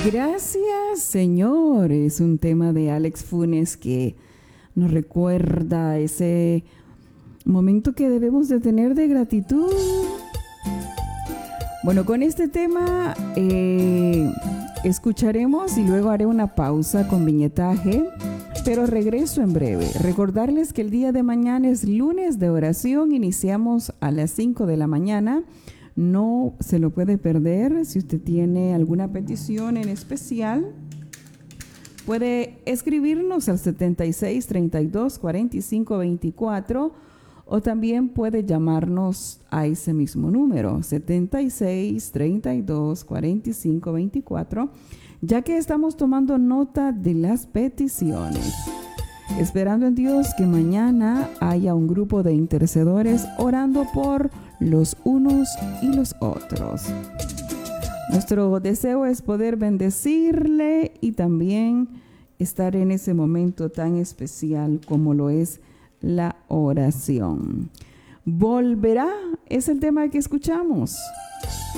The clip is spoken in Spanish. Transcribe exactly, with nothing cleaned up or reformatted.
Gracias, Señor. Es un tema de Alex Funes que nos recuerda ese momento que debemos de tener de gratitud. Bueno, con este tema eh, escucharemos y luego haré una pausa con viñetaje, pero regreso en breve. Recordarles que el día de mañana es lunes de oración, iniciamos a las cinco de la mañana. No se lo puede perder. Si usted tiene alguna petición en especial, puede escribirnos al setenta y seis, treinta y dos, cuarenta y cinco, veinticuatro o también puede llamarnos a ese mismo número, setenta y seis, treinta y dos, cuarenta y cinco, veinticuatro, ya que estamos tomando nota de las peticiones. Esperando en Dios que mañana haya un grupo de intercedores orando por los unos y los otros. Nuestro deseo es poder bendecirle y también estar en ese momento tan especial como lo es la oración. Volverá es el tema que escuchamos.